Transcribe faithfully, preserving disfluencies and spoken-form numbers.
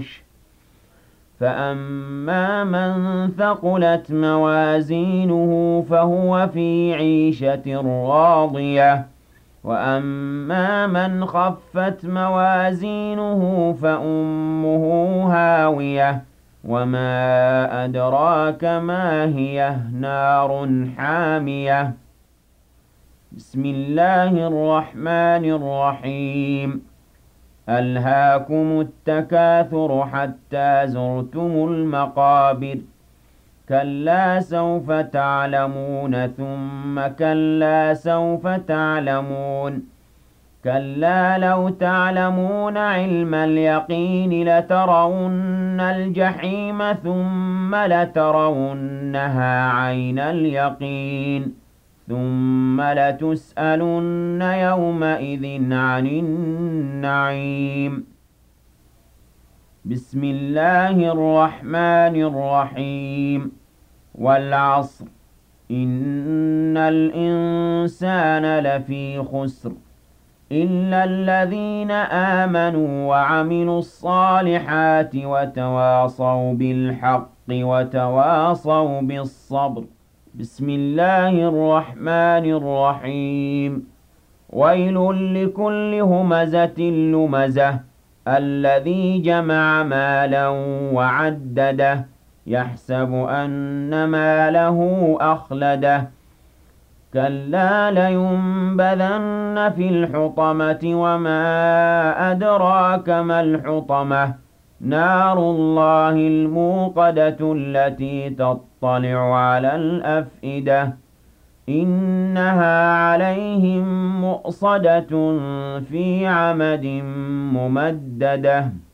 العرش فأما من ثقلت موازينه فهو في عيشة راضية وأما من خفت موازينه فأمه هاوية وما أدراك ما هي نار حامية بسم الله الرحمن الرحيم ألهاكم التكاثر حتى زرتم المقابر كلا سوف تعلمون ثم كلا سوف تعلمون كلا لو تعلمون علم اليقين لترون الجحيم ثم لترونها عين اليقين ثم لتسألن يومئذ عن النعيم بسم الله الرحمن الرحيم والعصر إن الإنسان لفي خسر إلا الذين آمنوا وعملوا الصالحات وتواصوا بالحق وتواصوا بالصبر بسم الله الرحمن الرحيم ويل لكل همزة لمزة الذي جمع مالا وعدده يحسب أن ماله أخلده كلا لينبذن في الحطمة وما أدراك ما الحطمة نار الله الموقدة التي تطلع على الأفئدة إنها عليهم مؤصدة في عمد ممددة